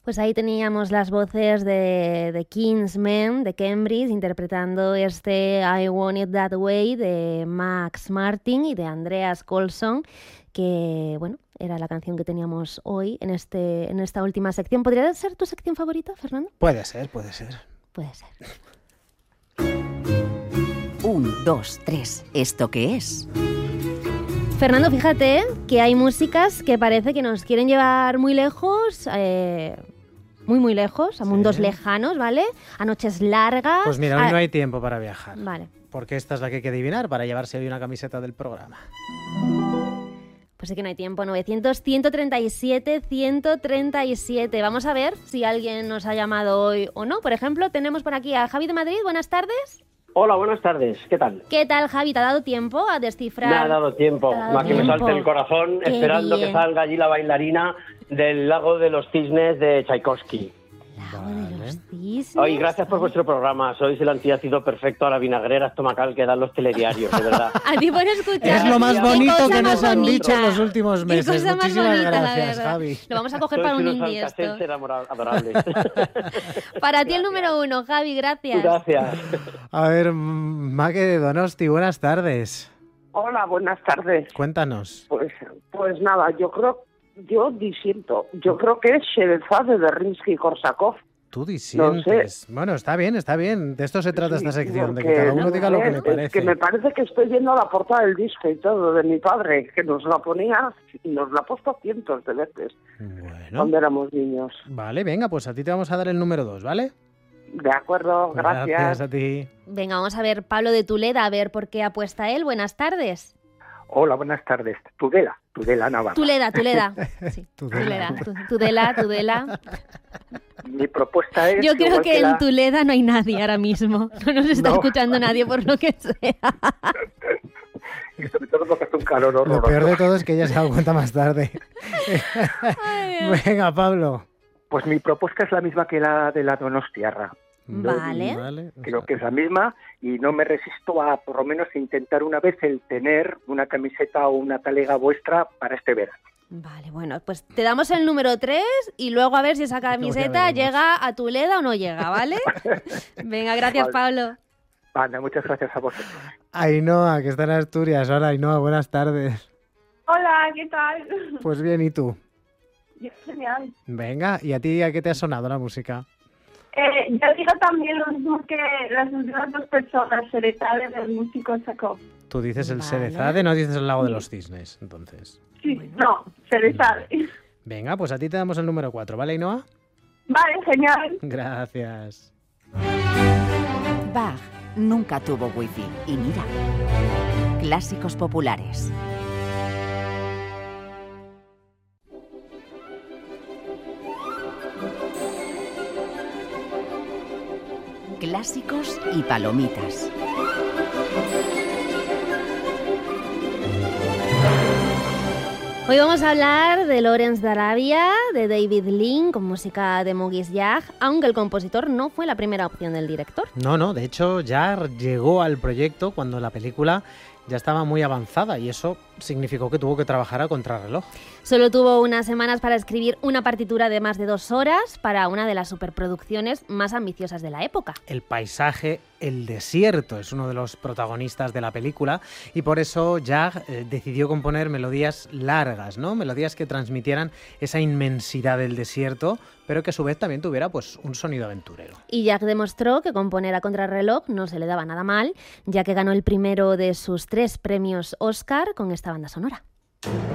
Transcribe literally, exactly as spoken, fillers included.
Pues ahí teníamos las voces de, de Kingsmen, de Cambridge, interpretando este I Want It That Way de Max Martin y de Andreas Colson, que, bueno, era la canción que teníamos hoy en, este, en esta última sección. ¿Podría ser tu sección favorita, Fernando? Puede ser, puede ser. Puede ser. Un, dos, tres. ¿Esto qué es? Fernando, fíjate que hay músicas que parece que nos quieren llevar muy lejos, eh, muy muy lejos, a mundos Sí. lejanos, ¿vale? A noches largas. Pues mira, hoy a... no hay tiempo para viajar. Vale. Porque esta es la que hay que adivinar para llevarse hoy una camiseta del programa. Pues sí que no hay tiempo. novecientos, ciento treinta y siete, ciento treinta y siete. Vamos a ver si alguien nos ha llamado hoy o no. Por ejemplo, tenemos por aquí a Javi de Madrid. Buenas tardes. Hola, buenas tardes. ¿Qué tal? ¿Qué tal, Javi? ¿Te ha dado tiempo a descifrar? Me ha dado tiempo, ¿Te ha dado más que me tiempo? salte el corazón, Qué esperando bien. que salga allí la bailarina del Lago de los Cisnes de Tchaikovsky. Lago de los Cisnes. Oye, gracias por vuestro programa. Sois el antídoto perfecto a la vinagrera estomacal que dan los telediarios, de verdad. A ti por escuchar. Es lo más Qué bonito cosa que más nos han bonita. dicho en los últimos Qué meses. cosa más Muchísimas bonita, la gracias, verdad. Javi. Lo vamos a coger Sois para un unos indie esto. alcacelser amora- adorables. Para ti el número uno, Javi, gracias. Gracias. A ver, Maque de Donosti, buenas tardes. Hola, buenas tardes. Cuéntanos. Pues, pues nada, yo creo, yo disiento. Yo creo que es Sherezade de Rimsky-Korsakov. Tú disientes. No Bueno, está bien, está bien. De esto se trata esta Sí, sección, de que porque, cada uno no diga lo que sé, le es parece. que me parece que estoy viendo la portada del disco y todo de mi padre, que nos la ponía, y nos la ha puesto cientos de veces Bueno, cuando éramos niños. vale, venga, pues a ti te vamos a dar el número dos, ¿vale? De acuerdo, gracias. Gracias a ti. Venga, vamos a ver Pablo de Tuleda, a ver por qué apuesta él. Buenas tardes. Hola, buenas tardes. Tudela, Tudela Navarra. Tuleda, Tuleda. Sí, Tudela. Tuleda. Tu- Tudela, Tudela. Mi propuesta es... Yo creo igual que en la- Tuleda no hay nadie ahora mismo. No nos está No. escuchando nadie por lo que sea. Y sobre todo porque hace un calor Lo horroroso. peor de todo es que ella se ha dado cuenta más tarde. Ay, Dios. Venga, Pablo. Pues mi propuesta es la misma que la de la Donostiarra. Vale. Vale. Creo que es la misma y no me resisto a, por lo menos, intentar una vez el tener una camiseta o una talega vuestra para este verano. Vale, bueno, pues te damos el número tres y luego a ver si esa camiseta veremos. llega a Tuleda o no llega, ¿vale? Venga, gracias, Vale. Pablo. Vale, muchas gracias a vosotros. Ainhoa, que está en Asturias. Hola, Ainhoa, buenas tardes. Hola, ¿qué tal? Pues bien, ¿y tú? Yo, genial. Venga, ¿y a ti a qué te ha sonado la música? Eh, yo digo también lo mismo que las últimas dos personas, Sherezade del músico Sakov. Tú dices el Vale. Sherezade, no dices el Lago de los Cisnes, entonces. Sí, no, Sherezade. Venga, pues a ti te damos el número cuatro, ¿vale, Ainhoa? Vale, genial. Gracias. Bach nunca tuvo wifi. Y mira, clásicos populares. Clásicos y palomitas. Hoy vamos a hablar de Lawrence de Arabia, de David Lean, con música de Maurice Jarre, aunque el compositor no fue la primera opción del director. No, no, de hecho Jarre llegó al proyecto cuando la película ya estaba muy avanzada y eso significó que tuvo que trabajar a contrarreloj. Solo tuvo unas semanas para escribir una partitura de más de dos horas para una de las superproducciones más ambiciosas de la época. El paisaje, el desierto, es uno de los protagonistas de la película y por eso Jarre eh, decidió componer melodías largas, ¿no? Melodías que transmitieran esa inmensidad del desierto, pero que a su vez también tuviera pues un sonido aventurero. Y Jarre demostró que componer a contrarreloj no se le daba nada mal, ya que ganó el primero de sus tres premios Oscar con esta banda sonora.